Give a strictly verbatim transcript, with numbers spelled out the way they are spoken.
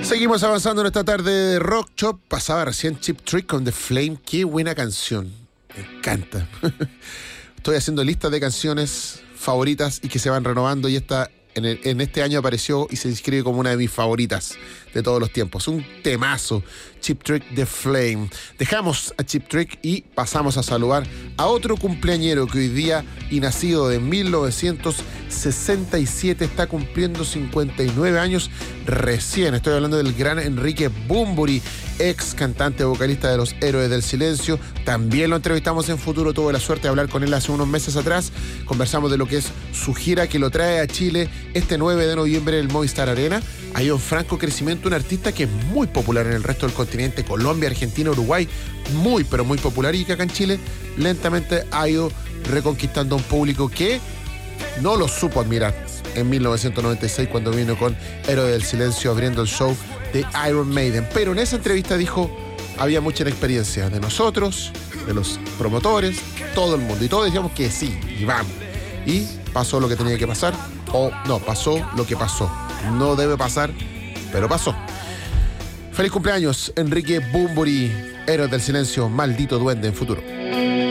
Seguimos avanzando en esta tarde de Rock Shop. Pasaba recién Cheap Trick con The Flame. Qué buena canción. Me encanta. Estoy haciendo listas de canciones favoritas y que se van renovando, y esta en, el, en este año apareció y se inscribe como una de mis favoritas de todos los tiempos. Un temazo. Cheap Trick, The Flame. Dejamos a Cheap Trick y pasamos a saludar a otro cumpleañero que hoy día, y nacido de mil novecientos sesenta y siete, está cumpliendo cincuenta y nueve años recién. Estoy hablando del gran Enrique Bunbury, ex cantante vocalista de Los Héroes del Silencio. También lo entrevistamos en Futuro, tuve la suerte de hablar con él hace unos meses atrás. Conversamos de lo que es su gira, que lo trae a Chile este nueve de noviembre en el Movistar Arena. Ha ido en franco crecimiento, un artista que es muy popular en el resto del continente, Colombia, Argentina, Uruguay, muy pero muy popular, y que acá en Chile lentamente ha ido reconquistando a un público que no lo supo admirar en mil novecientos noventa y seis cuando vino con Héroes del Silencio abriendo el show de Iron Maiden. Pero en esa entrevista dijo, había mucha experiencia de nosotros, de los promotores, todo el mundo, y todos decíamos que sí, y vamos. Y pasó lo que tenía que pasar, o no, pasó lo que pasó. No debe pasar, pero pasó. Feliz cumpleaños, Enrique Bunbury, Héroes del Silencio, maldito duende en Futuro.